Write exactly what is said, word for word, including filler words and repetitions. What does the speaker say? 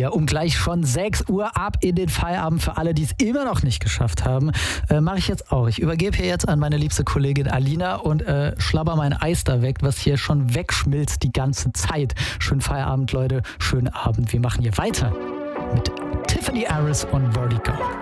hier um gleich schon sechs Uhr ab in den Feierabend. Für alle, die es immer noch nicht geschafft haben, äh, mache ich jetzt auch. Ich übergebe hier jetzt an meine liebste Kollegin Alina und äh, schlabber mein Eis da weg, was hier schon wegschmilzt die ganze Zeit. Schönen Feierabend, Leute. Schönen Abend. Wir machen hier weiter mit Tiffany Harris und Vertigo.